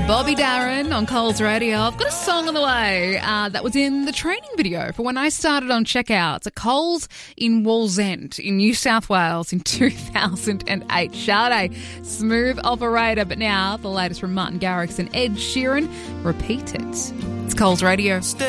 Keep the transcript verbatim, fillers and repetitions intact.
Bobby Darin on Coles Radio. I've got a song on the way uh, that was in the training video for when I started on checkouts at Coles in Wallsend in New South Wales in two thousand eight. Sade, smooth operator. But now the latest from Martin Garrix and Ed Sheeran. Repeat it. It's Coles Radio.